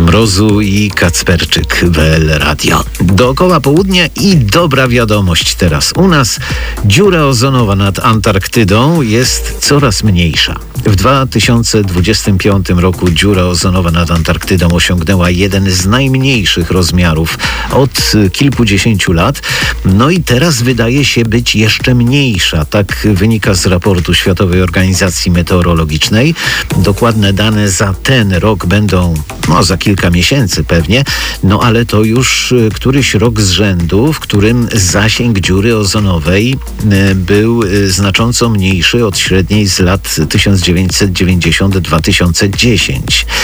Mrozu i Kacperczyk, WL Radio. Dookoła południa i dobra wiadomość teraz. U nas dziura ozonowa nad Antarktydą jest coraz mniejsza. W 2025 roku dziura ozonowa nad Antarktydą osiągnęła jeden z najmniejszych rozmiarów od kilkudziesięciu lat. No i teraz wydaje się być jeszcze mniejsza. Tak wynika z raportu Światowej Organizacji Meteorologicznej. Dokładne dane za ten rok będą za kilka miesięcy pewnie, ale to już któryś rok z rzędu, w którym zasięg dziury ozonowej był znacząco mniejszy od średniej z lat 1990-2010.